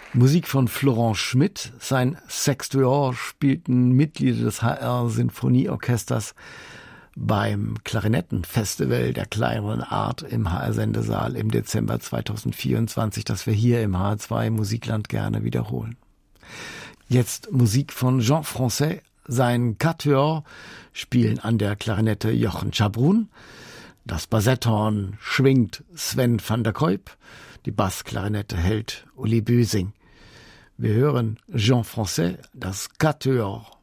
Musik von Florent Schmitt. Sein Sextuor spielten Mitglieder des HR-Sinfonieorchesters beim Klarinettenfestival der kleineren Art im HR-Sendesaal im Dezember 2024, das wir hier im HR2 Musikland gerne wiederholen. Jetzt Musik von Jean Francaix. Sein Quatuor spielen an der Klarinette Jochen Schabrun. Das Bassetthorn schwingt Sven van der Kolp. Die Bassklarinette hält Uli Büsing. Wir hören Jean Francaix, das Quatuor.